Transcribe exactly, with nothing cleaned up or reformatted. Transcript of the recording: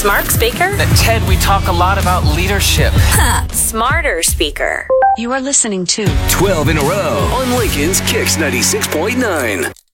Smart speaker? Ted, we talk a lot about leadership. Huh. Smarter speaker. You are listening to twelve in a row on Lincoln's Kicks ninety-six point nine.